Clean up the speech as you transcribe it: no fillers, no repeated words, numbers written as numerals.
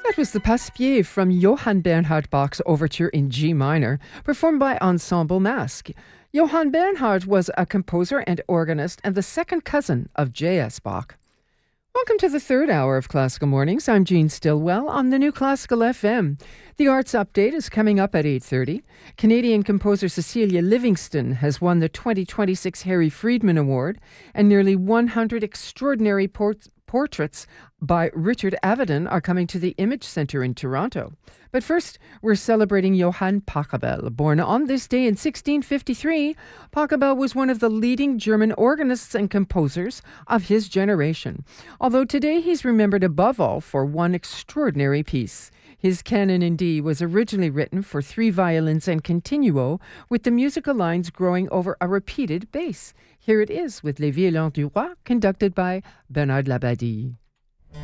That was the Passepied from Johann Bernhard Bach's overture in G minor, performed by Ensemble Masque. Johann Bernhard was a composer and organist and the second cousin of J.S. Bach. Welcome to the third hour of Classical Mornings. I'm Jean Stillwell on the New Classical FM. The Arts Update is coming up at 8:30. Canadian composer Cecilia Livingston has won the 2026 Harry Friedman Award, and nearly 100 extraordinary portraits by Richard Avedon are coming to the Image Centre in Toronto. But first, we're celebrating Johann Pachelbel. Born on this day in 1653, Pachelbel was one of the leading German organists and composers of his generation. Although today he's remembered above all for one extraordinary piece. His Canon in D was originally written for 3 violins and continuo, with the musical lines growing over a repeated bass. Here it is with Les Violons du Roi, conducted by Bernard Labadie.